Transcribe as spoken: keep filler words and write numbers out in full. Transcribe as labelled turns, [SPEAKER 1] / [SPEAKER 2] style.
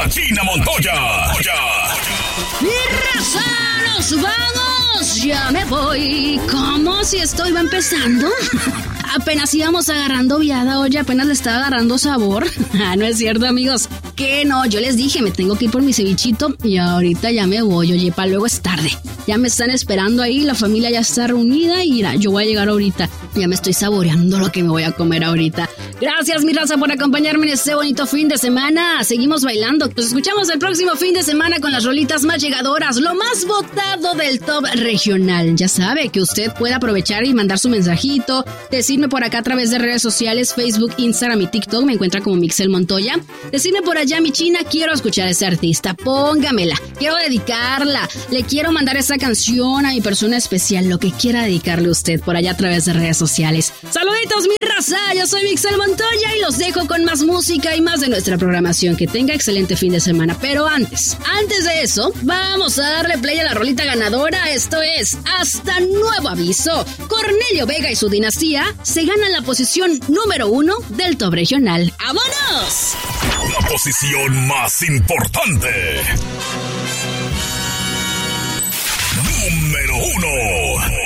[SPEAKER 1] La China Montoya.
[SPEAKER 2] ¡Mi raza! ¡Nos vamos! ¡Ya me voy! ¿Cómo? Si esto iba empezando. Apenas íbamos agarrando viada, oye, apenas le estaba agarrando sabor. Ah, no es cierto, amigos. Que no, yo les dije, me tengo que ir por mi cevichito y ahorita ya me voy, oye, para luego es tarde. Ya me están esperando ahí, la familia ya está reunida y mira, yo voy a llegar ahorita. Ya me estoy saboreando lo que me voy a comer ahorita. Gracias, mi raza, por acompañarme en este bonito fin de semana. Seguimos bailando. Nos escuchamos el próximo fin de semana con las rolitas más llegadoras, lo más votado del top regional. Ya sabe que usted puede aprovechar y mandar su mensajito, decirme por acá a través de redes sociales, Facebook, Instagram y TikTok. Me encuentra como Mixel Montoya. Decirme por allá, mi China, quiero escuchar a ese artista. Póngamela. Quiero dedicarla. Le quiero mandar esa canción a mi persona especial. Lo que quiera dedicarle a usted por allá a través de redes sociales. Saluditos, mi raza. Yo soy Mixel Montoya y los dejo con más música y más de nuestra programación. Que tenga excelente fin de semana. Pero antes, antes de eso, vamos a darle play a la rolita ganadora. Esto es Hasta Nuevo Aviso. Cornelio Vega y su dinastía se ganan la posición número uno del top regional. ¡Vámonos!
[SPEAKER 1] La posición más importante. Número uno.